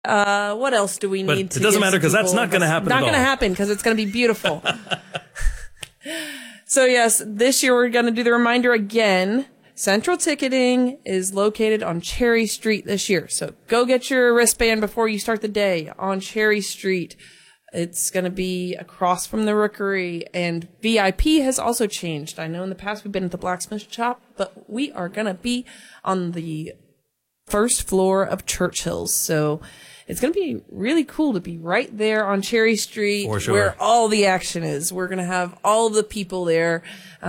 What else do we need But it doesn't matter because that's not going to happen at all. Not going to happen because it's going to be beautiful. So yes, this year we're going to do the reminder again. Central Ticketing is located on Cherry Street this year. So go get your wristband before you start the day on Cherry Street. It's going to be across from the Rookery, and VIP has also changed. I know in the past we've been at the blacksmith shop, but we are going to be on the first floor of Churchill's. So it's going to be really cool to be right there on Cherry Street, for sure, where all the action is. We're going to have all the people there.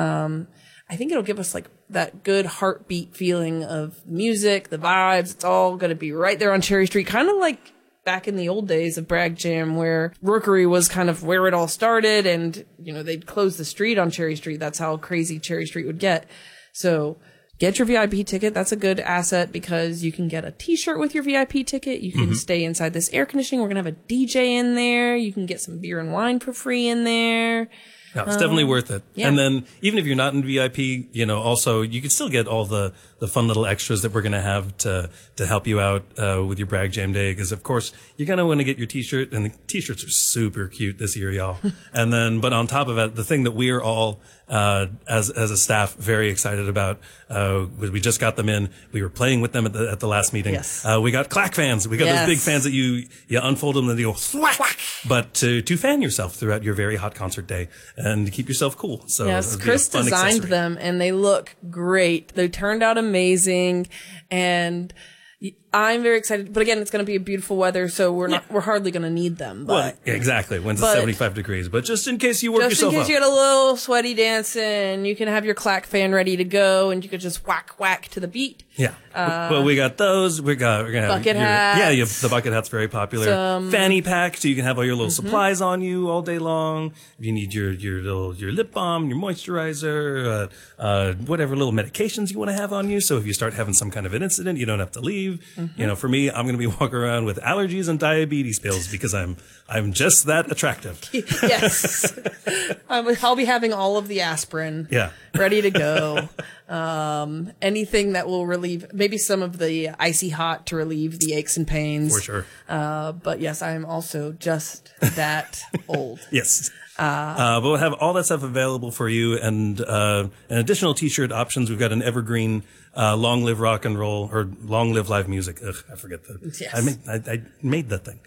I think it'll give us like that good heartbeat feeling of music, the vibes. It's all going to be right there on Cherry Street, kind of like back in the old days of Bragg Jam, where Rookery was kind of where it all started, and, you know, they'd close the street on Cherry Street. That's how crazy Cherry Street would get. So get your VIP ticket. That's a good asset because you can get a t-shirt with your VIP ticket. You can stay inside this air conditioning. We're going to have a DJ in there. You can get some beer and wine for free in there. No, it's definitely worth it. Yeah. And then even if you're not in VIP, you know, also you can still get all the fun little extras that we're going to have to help you out with your Bragg Jam Day. Because of course you're going to want to get your t-shirt, and the t-shirts are super cute this year, y'all. And then, but on top of it, the thing that we are all, as a staff very excited about, we just got them in. We were playing with them at the last meeting. Yes. We got clack fans. We got those big fans that you unfold them and they go thwack. But to fan yourself throughout your very hot concert day and to keep yourself cool. So yes, Chris designed them and they look great. They turned out amazing, and I'm very excited. But again, it's going to be a beautiful weather, so we're hardly going to need them. But, well, exactly. When it's 75 degrees. But just in case you work yourself up. Just in case you get a little sweaty dancing, you can have your clack fan ready to go, and you could just whack to the beat. Yeah. Well, we got those. We're gonna have bucket hats. Yeah, the bucket hat's very popular. Fanny pack, so you can have all your little supplies on you all day long. If you need your lip balm, your moisturizer, whatever little medications you want to have on you. So if you start having some kind of an incident, you don't have to leave. You know, for me, I'm going to be walking around with allergies and diabetes pills because I'm just that attractive. Yes. I'll be having all of the aspirin. Yeah. Ready to go. Anything that will relieve, maybe some of the icy hot to relieve the aches and pains. For sure. But yes, I am also just that old. Yes. But we'll have all that stuff available for you, and an additional t-shirt options. We've got an evergreen, long live rock and roll, or long live live music. Ugh, I forget that. Yes. I made that thing.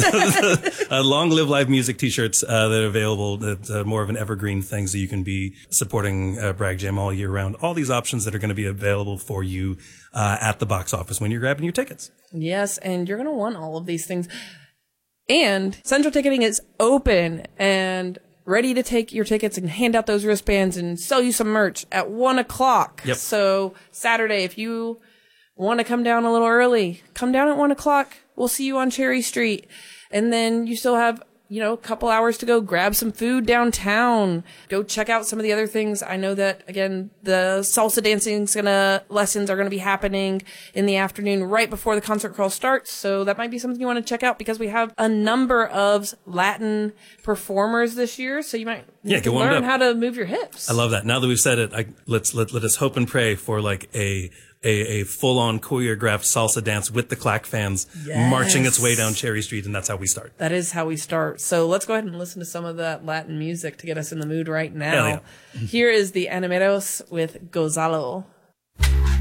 Long live live music t-shirts, that are available, that more of an evergreen thing, so you can be supporting, Bragg Jam all year round. All these options that are going to be available for you, at the box office when you're grabbing your tickets. Yes. And you're going to want all of these things. And Central Ticketing is open and ready to take your tickets and hand out those wristbands and sell you some merch at 1:00. Yep. So Saturday, if you want to come down a little early, come down at 1:00. We'll see you on Cherry Street. And then you still have, you know, a couple hours to go grab some food downtown. Go check out some of the other things. I know that, again, the salsa dancing lessons are going to be happening in the afternoon right before the concert crawl starts. So that might be something you want to check out because we have a number of Latin performers this year. So you might learn how to move your hips. I love that. Now that we've said it, let us hope and pray for like a full-on choreographed salsa dance with the clack fans marching its way down Cherry Street, and that's how we start. That is how we start. So let's go ahead and listen to some of that Latin music to get us in the mood right now. Hell yeah. Here is the Animeros with Gozalo.